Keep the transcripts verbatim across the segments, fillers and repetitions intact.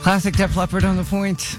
Classic Def Leppard on the point,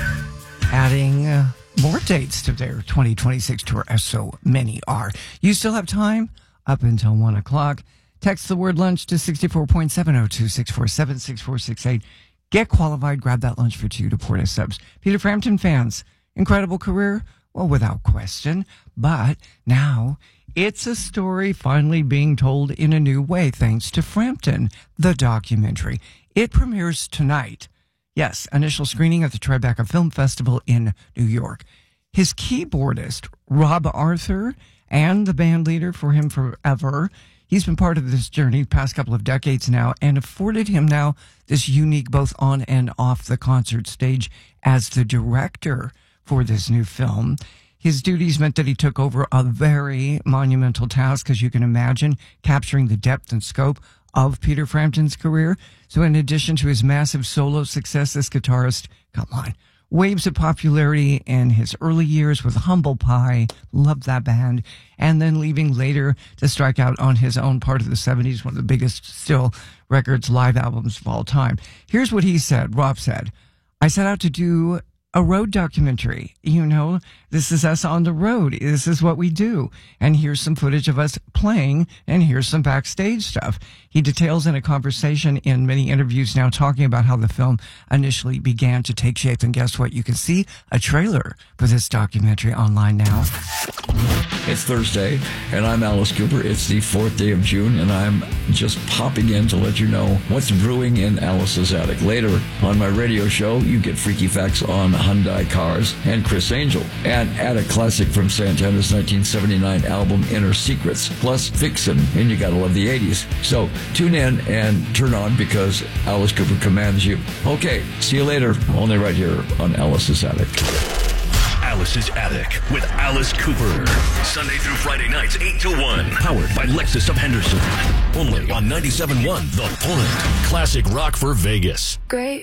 adding uh, more dates to their twenty twenty-six tour, as so many are. You still have time up until one o'clock. Text the word lunch to six four point seven oh two, six four seven, six four six eight. Get qualified, grab that lunch for two to Porta Subs. Peter Frampton fans, incredible career? Well, without question. But now it's a story finally being told in a new way, thanks to Frampton, the documentary. It premieres tonight. Yes, initial screening at the Tribeca Film Festival in New York. His keyboardist, Rob Arthur, and the band leader for him forever, he's been part of this journey the past couple of decades now and afforded him now this unique both on and off the concert stage as the director for this new film. His duties meant that he took over a very monumental task, as you can imagine, capturing the depth and scope of Peter Frampton's career. So in addition to his massive solo success, this guitarist, come on, waves of popularity in his early years with Humble Pie, loved that band, and then leaving later to strike out on his own part of the seventies, one of the biggest still records, live albums of all time. Here's what he said, Rob said, I set out to do a road documentary. You know, this is us on the road. This is what we do. And here's some footage of us playing, and here's some backstage stuff. He details in a conversation in many interviews now talking about how the film initially began to take shape. And guess what? You can see a trailer for this documentary online now. It's Thursday, and I'm Alice Cooper. It's the fourth day of June, and I'm just popping in to let you know what's brewing in Alice's attic. Later on my radio show, you get freaky facts on Hyundai cars and Chris Angel, and add a classic from Santana's nineteen seventy-nine album Inner Secrets, plus Vixen, and you gotta love the eighties. So tune in and turn on, because Alice Cooper commands you. Okay, see you later, only right here on Alice's Attic. Alice's Attic with Alice Cooper. Sunday through Friday nights, eight to one. Powered by Lexus of Henderson. Only on ninety-seven point one The Point. Classic rock for Vegas. Great.